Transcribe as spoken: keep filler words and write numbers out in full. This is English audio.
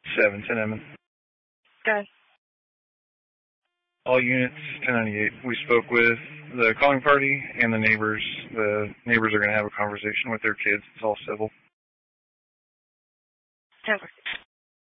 seven, ten Emmons. Okay. All units, ten ninety-eight. We spoke with the calling party and the neighbors. The neighbors are going to have a conversation with their kids. It's all civil. Okay.